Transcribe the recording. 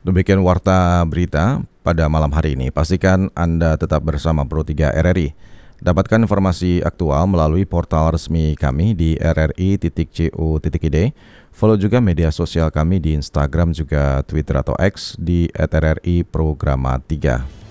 Demikian warta berita pada malam hari ini. Pastikan Anda tetap bersama Pro3 RRI. Dapatkan informasi aktual melalui portal resmi kami di rri.co.id. Follow juga media sosial kami di Instagram juga Twitter atau X di @rri Programa 3.